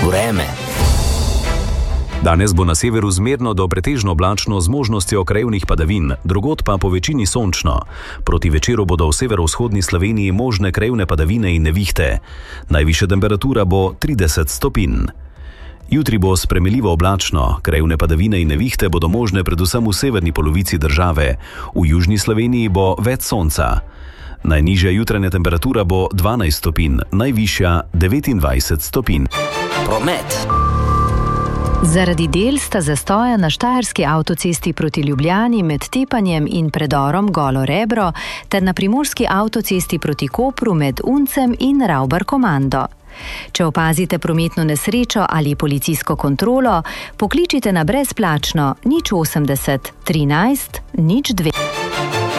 vreme. Danes bo na severu zmerno do pretežno oblačno z možnostjo krajevnih padavin, drugod pa po večini sončno. Proti večeru bodo v severovzhodni Sloveniji možne krajevne padavine in nevihte. Najvišja temperatura bo 30 stopinj. Jutri bo spremenljivo oblačno, krajevne padavine in nevihte bodo možne predvsem v severni polovici države. V južni Sloveniji bo več sonca. Najnižja jutranja temperatura bo 12 stopinj, najvišja 29 stopinj. Promet. Zaradi del sta zastoja na štajerski avtocesti proti Ljubljani med Tepanjem in predorom Golo Rebro ter na primorski avtocesti proti Kopru med Uncem in Ravbar-Komando. Če opazite prometno nesrečo ali policijsko kontrolo, pokličite na brezplačno 080 13 02.